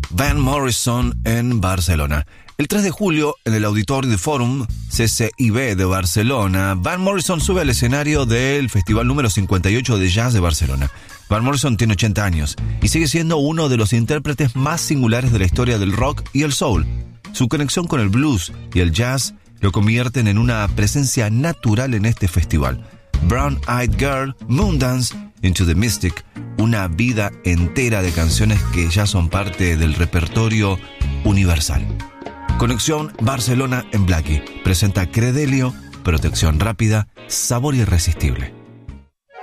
Van Morrison en Barcelona. El 3 de julio, en el Auditorio de Fòrum CCIB de Barcelona, Van Morrison sube al escenario del Festival número 58 de Jazz de Barcelona. Van Morrison tiene 80 años y sigue siendo uno de los intérpretes más singulares de la historia del rock y el soul. Su conexión con el blues y el jazz lo convierten en una presencia natural en este festival. Brown Eyed Girl, Moondance, Into the Mystic, una vida entera de canciones que ya son parte del repertorio universal. Conexión Barcelona en Blackie presenta Credelio, protección rápida, sabor irresistible.